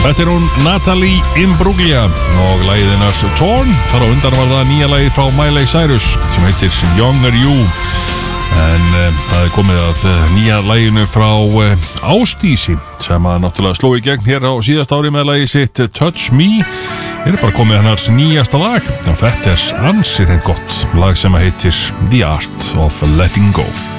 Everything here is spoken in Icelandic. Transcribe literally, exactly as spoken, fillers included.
Þetta er hún Natalie Imbruglia og lagið hennar Torn. Þar á undan var það nýja lagið frá Miley Cyrus sem heitir Younger You. En uh, það er komið að uh, nýja laginu frá uh, Ásdísi sem að náttúrulega sló í gegn hér á síðast ári með lagið sitt Touch Me. Hér er bara komið hennars nýjasta lag og þetta er ansið hreint gott lag sem heitir The Art of Letting Go.